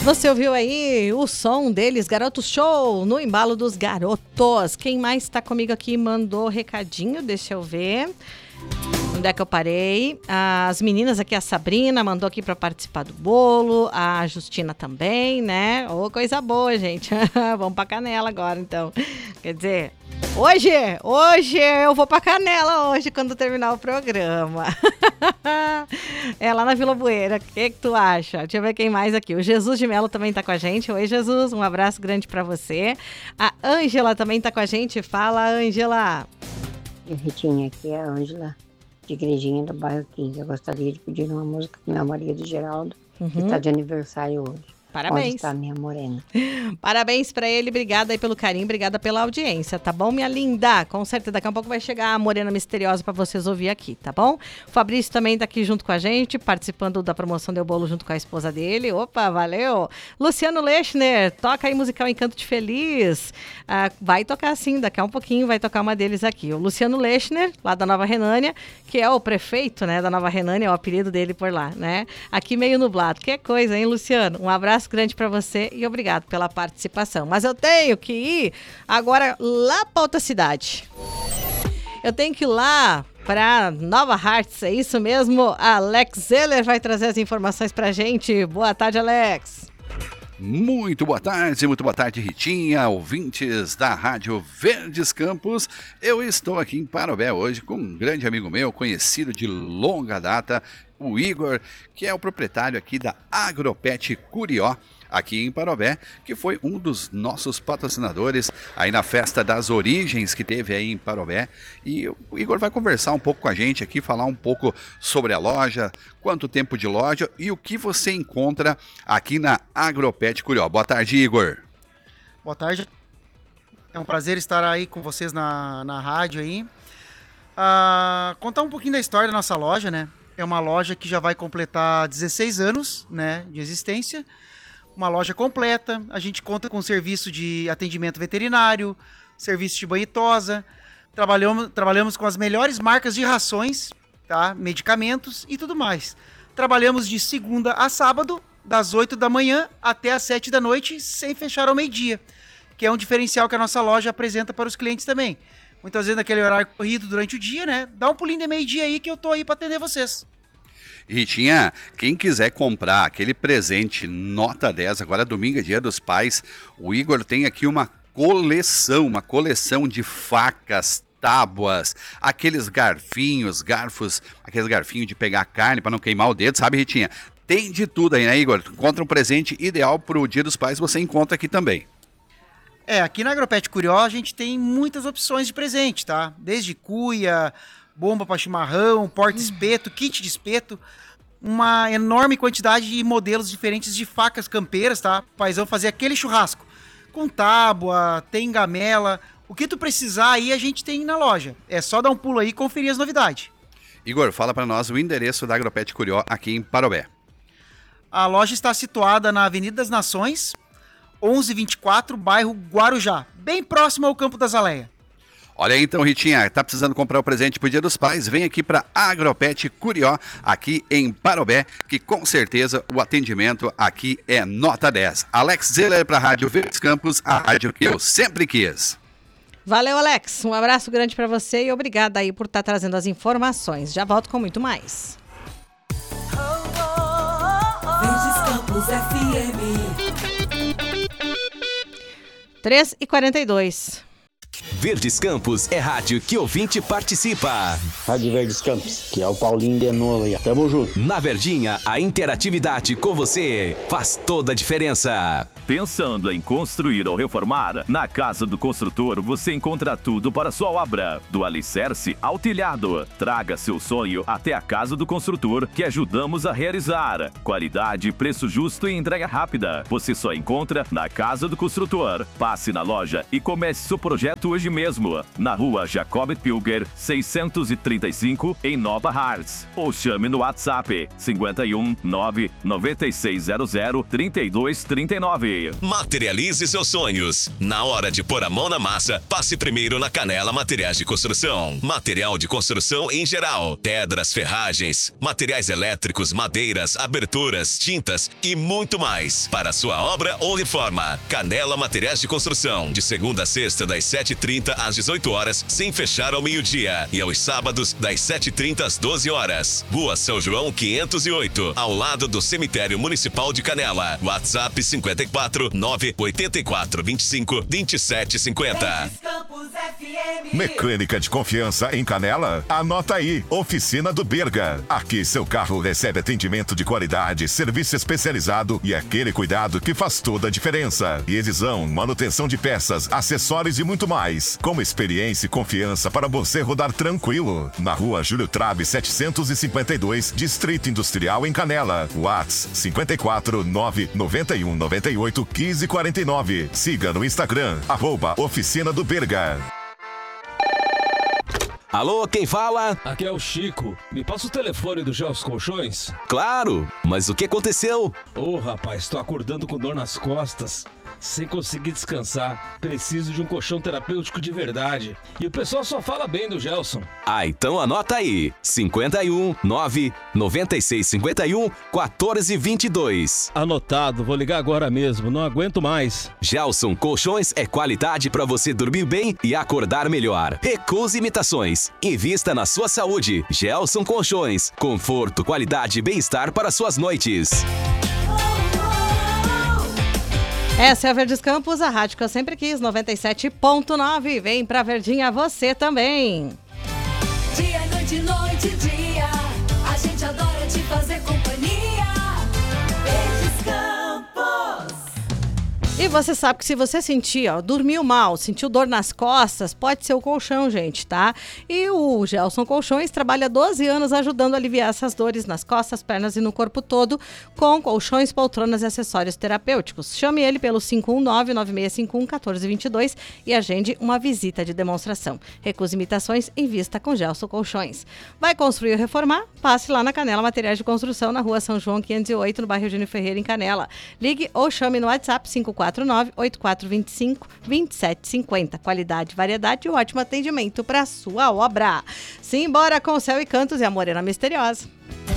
Você ouviu aí o som deles, Garoto Show, no embalo dos garotos. Quem mais está comigo aqui mandou recadinho, deixa eu ver. Onde é que eu parei? As meninas aqui, a Sabrina mandou aqui para participar do bolo, a Justina também, né? Ô, coisa boa, gente. Vamos pra Canela agora, então. Quer dizer, hoje eu vou pra Canela hoje, quando terminar o programa. É lá na Vila Bueira. O que tu acha? Deixa eu ver quem mais aqui. O Jesus de Melo também tá com a gente. Oi, Jesus, um abraço grande pra você. A Ângela também tá com a gente. Fala, Ângela. Ritinha, aqui é a Ângela, de Igrejinha do bairro 15. Eu gostaria de pedir uma música para minha Maria do Geraldo, que está de aniversário hoje. Parabéns. Onde está minha morena? Parabéns pra ele, obrigada aí pelo carinho, obrigada pela audiência, tá bom, minha linda? Com certeza, daqui a pouco vai chegar a Morena Misteriosa pra vocês ouvir aqui, tá bom? O Fabrício também tá aqui junto com a gente, participando da promoção do bolo junto com a esposa dele. Opa, valeu! Luciano Lechner, toca aí musical Encanto de Feliz. Vai tocar sim, daqui a um pouquinho vai tocar uma deles aqui. O Luciano Lechner, lá da Nova Renânia, que é o prefeito, né, da Nova Renânia, é o apelido dele por lá, né? Aqui meio nublado, que coisa, hein, Luciano? Um abraço grande para você e obrigado pela participação. Mas eu tenho que ir agora lá para outra cidade. Eu tenho que ir lá para Nova Hartz, é isso mesmo? Alex Zeller vai trazer as informações pra gente. Boa tarde, Alex. Muito boa tarde, Ritinha, ouvintes da Rádio Verdes Campos. Eu estou aqui em Parobé hoje com um grande amigo meu, conhecido de longa data, o Igor, que é o proprietário aqui da Agropet Curió, aqui em Parobé, que foi um dos nossos patrocinadores aí na Festa das Origens que teve aí em Parobé. E o Igor vai conversar um pouco com a gente aqui, falar um pouco sobre a loja, quanto tempo de loja e o que você encontra aqui na Agropet Curió. Boa tarde, Igor. Boa tarde. É um prazer estar aí com vocês na rádio aí. Contar um pouquinho da história da nossa loja, né? É uma loja que já vai completar 16 anos, né, de existência. Uma loja completa, a gente conta com serviço de atendimento veterinário, serviço de banho e tosa, trabalhamos com as melhores marcas de rações, tá? Medicamentos e tudo mais. Trabalhamos de segunda a sábado, das 8 da manhã até as 7 da noite, sem fechar ao meio-dia, que é um diferencial que a nossa loja apresenta para os clientes também. Muitas vezes naquele horário corrido durante o dia, né? Dá um pulinho de meio-dia aí que eu tô aí para atender vocês. Ritinha, quem quiser comprar aquele presente nota 10, agora domingo é dia dos pais, o Igor tem aqui uma coleção de facas, tábuas, aqueles garfos, aqueles garfinhos de pegar carne para não queimar o dedo, sabe, Ritinha? Tem de tudo aí, né, Igor? Encontra um presente ideal pro dia dos pais, você encontra aqui também. Aqui na Agropet Curió a gente tem muitas opções de presente, tá? Desde cuia, bomba para chimarrão, porta-espeto, kit de espeto, uma enorme quantidade de modelos diferentes de facas campeiras, tá? O paizão fazer aquele churrasco com tábua, tem gamela, o que tu precisar aí a gente tem na loja. É só dar um pulo aí e conferir as novidades. Igor, fala para nós o endereço da Agropet Curió aqui em Parobé. A loja está situada na Avenida das Nações, 1124, bairro Guarujá, bem próximo ao Campo da Zaleia. Olha aí então, Ritinha, tá precisando comprar o presente pro Dia dos Pais? Vem aqui para Agropet Curió, aqui em Parobé, que com certeza o atendimento aqui é nota 10. Alex Zeller para a Rádio Verdes Campos, a rádio que eu sempre quis. Valeu, Alex. Um abraço grande para você e obrigada aí por estar trazendo as informações. Já volto com muito mais. Verdes Campos FM 3h42. Verdes Campos é rádio que ouvinte participa. Rádio Verdes Campos, que é o Paulinho de novo aí. Tamo junto. Na Verdinha, a interatividade com você faz toda a diferença. Pensando em construir ou reformar? Na Casa do Construtor você encontra tudo para sua obra, do alicerce ao telhado. Traga seu sonho até a Casa do Construtor, que ajudamos a realizar. Qualidade, preço justo e entrega rápida. Você só encontra na Casa do Construtor. Passe na loja e comece seu projeto hoje mesmo, na rua Jacob Pilger, 635, em Nova Hartz. Ou chame no WhatsApp 51 99600 3239. Materialize seus sonhos. Na hora de pôr a mão na massa, passe primeiro na Canela Materiais de Construção. Material de construção em geral, pedras, ferragens, materiais elétricos, madeiras, aberturas, tintas e muito mais. Para sua obra ou reforma, Canela Materiais de Construção, de segunda a sexta das 7h30 às 18 horas, sem fechar ao meio-dia, e aos sábados das 7h30 às 12 horas. Rua São João 508, ao lado do Cemitério Municipal de Canela. WhatsApp 54 984 25 27 50. Mecânica de confiança em Canela? Anota aí, Oficina do Berga. Aqui seu carro recebe atendimento de qualidade, serviço especializado e aquele cuidado que faz toda a diferença. Revisão, manutenção de peças, acessórios e muito mais. Com experiência e confiança para você rodar tranquilo. Na rua Júlio Trabe 752, Distrito Industrial em Canela. WhatsApp 54 991 98 15 49. Siga no Instagram, @Oficina do Berga. Alô, quem fala? Aqui é o Chico. Me passa o telefone do Gelson Colchões? Claro, mas o que aconteceu? Rapaz, tô acordando com dor nas costas, sem conseguir descansar. Preciso de um colchão terapêutico de verdade. E o pessoal só fala bem do Gelson. Então anota aí. 51 9 96 51 14 22. Anotado, vou ligar agora mesmo, não aguento mais. Gelson Colchões é qualidade para você dormir bem e acordar melhor. Recuse imitações. Invista na sua saúde. Gelson Colchões. Conforto, qualidade e bem-estar para suas noites. Essa é a Verdes Campos, a rádio que eu sempre quis, 97.9. Vem pra Verdinha você também. Dia, noite, noite, dia. A gente adora te fazer companhia. Verdes Campos. E você sabe que se você sentir, dormiu mal, sentiu dor nas costas, pode ser o colchão, gente, tá? E o Gelson Colchões trabalha 12 anos ajudando a aliviar essas dores nas costas, pernas e no corpo todo, com colchões, poltronas e acessórios terapêuticos. Chame ele pelo 519-9651-1422 e agende uma visita de demonstração. Recuse imitações, invista com Gelson Colchões. Vai construir ou reformar? Passe lá na Canela Materiais de Construção, na rua São João 508, no bairro Eugênio Ferreira, em Canela. Ligue ou chame no WhatsApp 549-8425-2750. Qualidade, variedade e ótimo atendimento para sua obra. Simbora com Céu e Cantos e a Morena Misteriosa.